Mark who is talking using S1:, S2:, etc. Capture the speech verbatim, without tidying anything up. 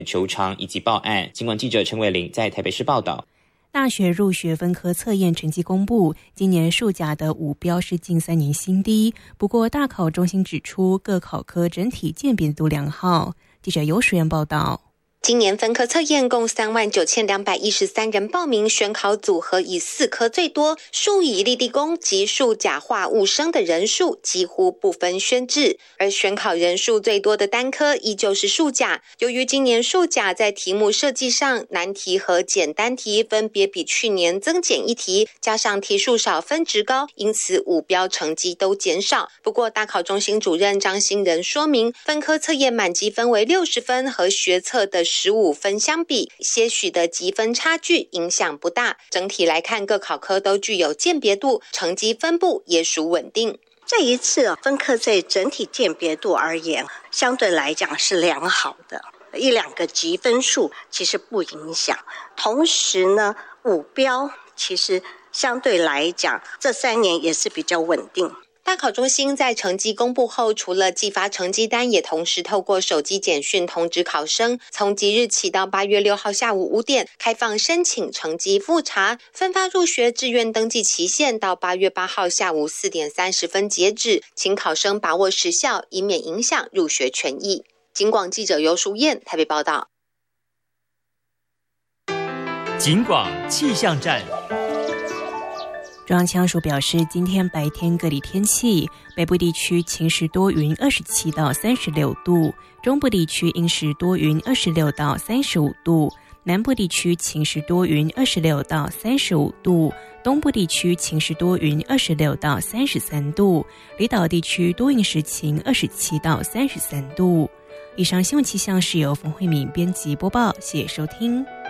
S1: 求偿以及报案。尽管记者陈伟玲在台北市报道。
S2: 大学入学分科测验成绩公布，今年数甲的五标是近三年新低。不过大考中心指出，各考科整体鉴别度良好。记者游淑媛报道。
S3: 今年分科测验共三万九千两百一十三人报名，选考组合以四科最多，数乙立地公及数甲化物生的人数几乎不分轩轾，而选考人数最多的单科依旧是数甲。由于今年数甲在题目设计上，难题和简单题分别比去年增减一题，加上题数少分值高，因此五标成绩都减少。不过大考中心主任张新仁说明，分科测验满级分为六十分，和学测的十五分相比，些许的积分差距影响不大。整体来看，各考科都具有鉴别度，成绩分布也属稳定。
S4: 这一次分科在整体鉴别度而言，相对来讲是良好的，一两个积分数其实不影响。同时呢，五标其实相对来讲，这三年也是比较稳定。
S3: 大考中心在成绩公布后，除了寄发成绩单，也同时透过手机简讯通知考生，从即日起到八月六号下午五点开放申请成绩复查，分发入学志愿登记期限到八月八号下午四点三十分截止，请考生把握时效，以免影响入学权益。警广记者游淑燕台北报道。
S5: 警广气象站。
S2: 中央气象署表示，今天白天各地天气，北部地区晴时多云，二十七到三十六度；中部地区阴时多云，二十六到三十五度；南部地区晴时多云，二十六到三十五度；东部地区晴时多云，二十六到三十三度；离岛地区多云时晴，二十七到三十三度。以上新闻气象是由冯慧敏编辑播报，谢谢收听。